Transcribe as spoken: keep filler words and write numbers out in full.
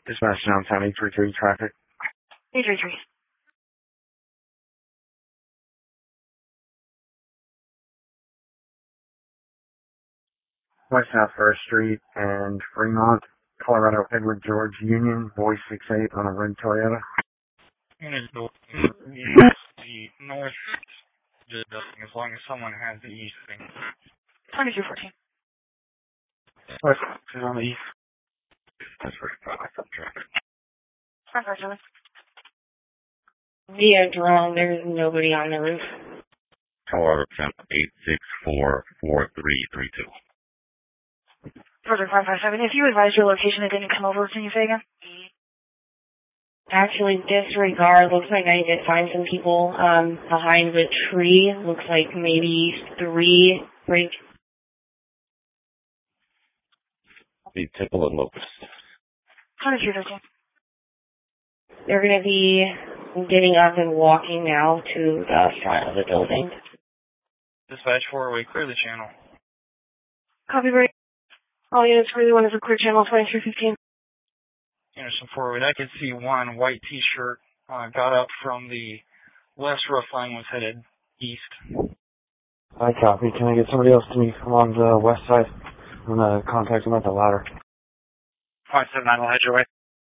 Dispatch downtown eight three three traffic. eight three three. West South First Street and Fremont, Colorado Edward George Union, boy six eight on a red Toyota. Unit yes, the north, just as long as someone has the east thing. twenty-two fourteen. West is on the east. That's very fast. Traffic. five five seven. Via drone, there's nobody on the roof. Colorado temp eight six four four three three two. Further five five seven. If you advise your location it didn't come over, can you say again? Actually, disregard. Looks like I did find some people um, behind the tree. Looks like maybe three break. The Tipple and Locust. twenty-two fifteen. They're going to be getting up and walking now to the front of the building. Dispatch four-way, clear the channel. Copy, break. All units for the one is a clear channel, twenty-three fifteen. Anderson four-way, I could see one white T-shirt uh, got up from the west roof line, was headed east. I copy. Can I get somebody else to me along the west side? I'm going to contact them at the ladder. five seven nine will head your way.